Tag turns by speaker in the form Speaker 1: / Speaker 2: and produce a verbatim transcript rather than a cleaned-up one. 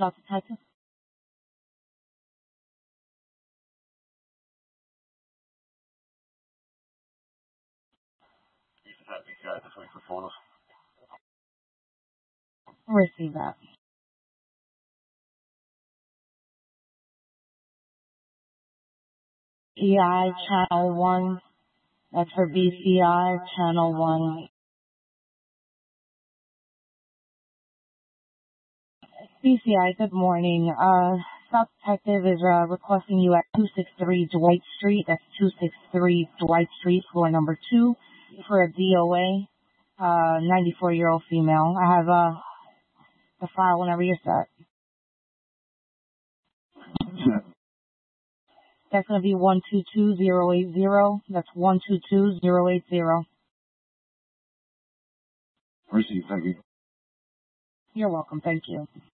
Speaker 1: South Detective. Receive that. E I Channel one. That's for B C I Channel one. B C I, good morning. Uh, South Detective is uh, requesting you at two sixty-three Dwight Street. That's two sixty-three Dwight Street, floor number two, for a D O A. Uh, ninety-four-year-old female. I have uh, the file whenever you're set. That's going to be one two two zero eight zero. That's one two two zero eight zero.
Speaker 2: Receive, thank you.
Speaker 1: You're welcome. Thank you.